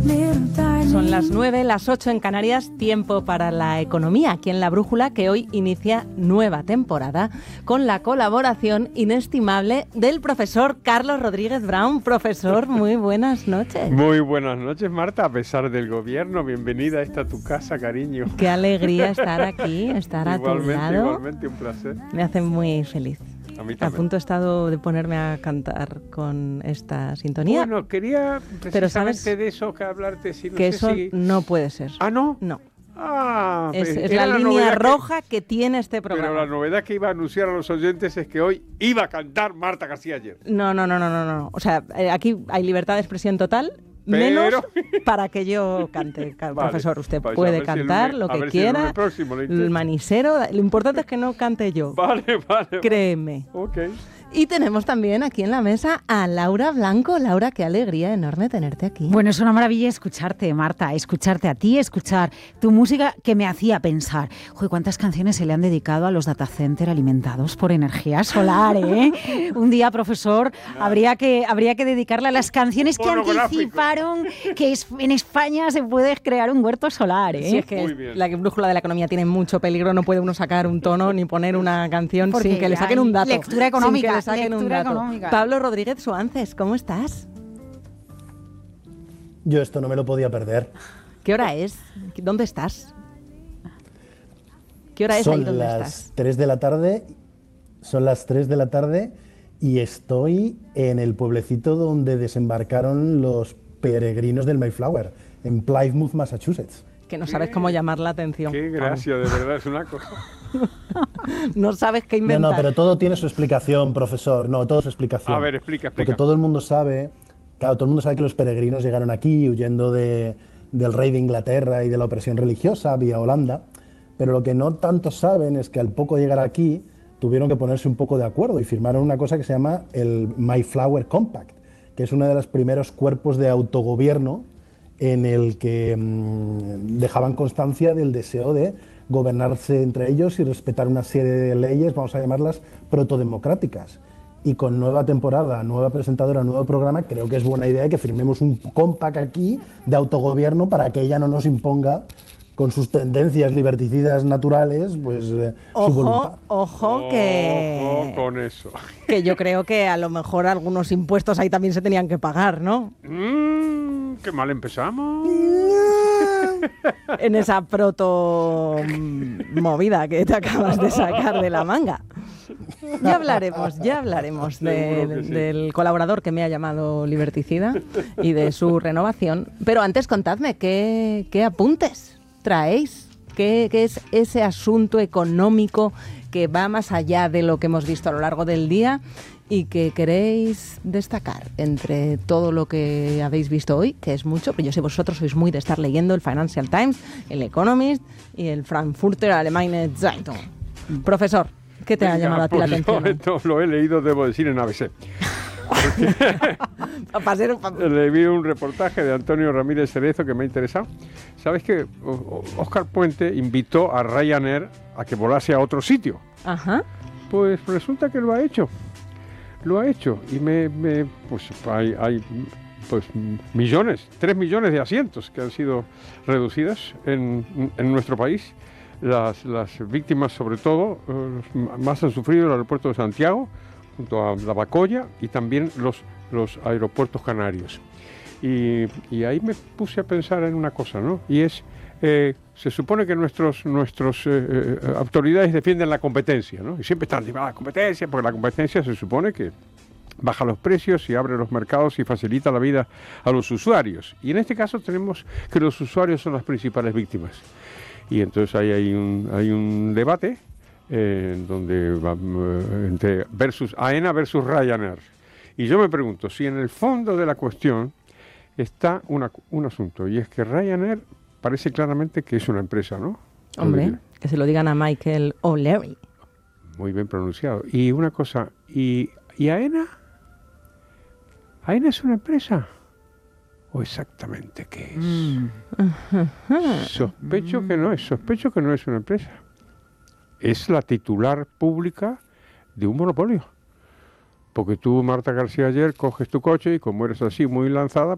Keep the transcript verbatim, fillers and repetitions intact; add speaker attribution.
Speaker 1: Son las nueve, las ocho en Canarias, tiempo para la economía, aquí en La Brújula, que hoy inicia nueva temporada con la colaboración inestimable del profesor Carlos Rodríguez Brown. Profesor, muy buenas noches.
Speaker 2: Muy buenas noches, Marta, a pesar del gobierno. Bienvenida a esta tu casa, cariño.
Speaker 1: Qué alegría estar aquí, estar a tu lado.
Speaker 2: Igualmente, un placer.
Speaker 1: Me hace muy feliz.
Speaker 2: A mí también.
Speaker 1: A punto he estado de ponerme a cantar con esta sintonía.
Speaker 2: Bueno, quería precisamente
Speaker 1: pero sabes
Speaker 2: de eso que hablarte. Si no
Speaker 1: que
Speaker 2: sé
Speaker 1: eso
Speaker 2: si...
Speaker 1: no puede ser.
Speaker 2: ¿Ah, no?
Speaker 1: No.
Speaker 2: Ah,
Speaker 1: es,
Speaker 2: pues
Speaker 1: es la, la línea roja que... que tiene este programa.
Speaker 2: Pero la novedad que iba a anunciar a los oyentes es que hoy iba a cantar Marta García Ayer.
Speaker 1: No, no, no, no, no, no. O sea, aquí hay libertad de expresión total.
Speaker 2: Pero...
Speaker 1: Menos para que yo cante, vale, profesor. Usted
Speaker 2: pues
Speaker 1: puede
Speaker 2: si
Speaker 1: cantar
Speaker 2: lunes,
Speaker 1: lo que
Speaker 2: si
Speaker 1: quiera,
Speaker 2: el, próximo,
Speaker 1: el manisero. Lo importante es que no cante yo.
Speaker 2: Vale, vale.
Speaker 1: Créeme.
Speaker 2: Okay.
Speaker 1: Y tenemos también aquí en la mesa a Laura Blanco. Laura, qué alegría enorme tenerte aquí.
Speaker 3: Bueno, es una maravilla escucharte, Marta, escucharte a ti, escuchar tu música que me hacía pensar, joder, cuántas canciones se le han dedicado a los data center alimentados por energía solar, ¿eh? Un día, profesor, no. habría que habría que dedicarle a las canciones que anticiparon que es, en España se puede crear un huerto solar, ¿eh?
Speaker 1: Sí, es que es, la brújula de la economía tiene mucho peligro, no puede uno sacar un tono ni poner una canción Porque sin que le saquen un dato.
Speaker 3: Lectura económica.
Speaker 1: Saquen un dato.
Speaker 3: Económica.
Speaker 1: Pablo Rodríguez Suances, ¿cómo estás?
Speaker 4: Yo esto no me lo podía perder.
Speaker 1: ¿Qué hora es? ¿Dónde estás? ¿Qué hora es
Speaker 4: son
Speaker 1: ahí donde
Speaker 4: las
Speaker 1: estás?
Speaker 4: tres de la tarde, son las tres de la tarde y estoy en el pueblecito donde desembarcaron los peregrinos del Mayflower, en Plymouth, Massachusetts.
Speaker 1: Que no sabes cómo llamar la atención.
Speaker 2: Qué gracia, de verdad, es una cosa.
Speaker 1: No sabes qué inventar.
Speaker 4: No, no, pero todo tiene su explicación, profesor. No, todo su explicación.
Speaker 2: A ver, explica, explica.
Speaker 4: Porque todo el mundo sabe, claro, todo el mundo sabe que los peregrinos llegaron aquí huyendo de, del rey de Inglaterra y de la opresión religiosa vía Holanda. Pero lo que no tanto saben es que al poco llegar aquí tuvieron que ponerse un poco de acuerdo y firmaron una cosa que se llama el Mayflower Compact, que es uno de los primeros cuerpos de autogobierno en el que mmm, dejaban constancia del deseo de gobernarse entre ellos y respetar una serie de leyes, vamos a llamarlas protodemocráticas. Y con nueva temporada, nueva presentadora, nuevo programa, creo que es buena idea que firmemos un compact aquí de autogobierno para que ella no nos imponga con sus tendencias liberticidas naturales, pues eh,
Speaker 1: ojo,
Speaker 4: su voluntad.
Speaker 1: Ojo, que...
Speaker 2: Ojo con eso.
Speaker 1: Que yo creo que a lo mejor algunos impuestos ahí también se tenían que pagar, ¿no?
Speaker 2: Mm, qué mal empezamos.
Speaker 1: En esa proto movida que te acabas de sacar de la manga. Ya hablaremos, ya hablaremos de, de, sí. del colaborador que me ha llamado liberticida y de su renovación. Pero antes contadme, ¿qué, qué apuntes traéis? ¿Qué, ¿Qué es ese asunto económico que va más allá de lo que hemos visto a lo largo del día y que queréis destacar entre todo lo que habéis visto hoy, que es mucho, pero yo sé vosotros sois muy de estar leyendo el Financial Times, el Economist y el Frankfurter Allgemeine Zeitung? Profesor, ¿qué te Venga, ha llamado a ti
Speaker 2: pues
Speaker 1: la atención?
Speaker 2: Esto lo he leído, debo decir, en A B C.
Speaker 1: Porque
Speaker 2: le vi un reportaje de Antonio Ramírez Cerezo que me ha interesado. ¿Sabes que Óscar Puente invitó a Ryanair a que volase a otro sitio?
Speaker 1: Ajá.
Speaker 2: Pues resulta que lo ha hecho. Lo ha hecho. Y me, me pues hay, hay pues millones, tres millones de asientos que han sido reducidas en, en nuestro país. Las, las víctimas, sobre todo, eh, más han sufrido el aeropuerto de Santiago, junto a la Bacoya, y también los, los aeropuertos canarios. Y, y ahí me puse a pensar en una cosa, ¿no? Y es, eh, se supone que nuestros, nuestros eh, eh, autoridades defienden la competencia, ¿no? Y siempre están diciendo, ah, la competencia, porque la competencia se supone que baja los precios y abre los mercados y facilita la vida a los usuarios. Y en este caso tenemos que los usuarios son las principales víctimas. Y entonces ahí hay un, hay un debate eh, donde va, eh, entre versus AENA versus Ryanair. Y yo me pregunto si en el fondo de la cuestión está una, un asunto, y es que Ryanair parece claramente que es una empresa, ¿no?
Speaker 1: Hombre, que se lo digan a Michael O'Leary.
Speaker 2: Muy bien pronunciado. Y una cosa, ¿y, y AENA? ¿AENA es una empresa? ¿O exactamente qué es? Mm. Sospecho que no es, sospecho que no es una empresa. Es la titular pública de un monopolio. Porque tú, Marta García Ayer, coges tu coche y como eres así muy lanzada,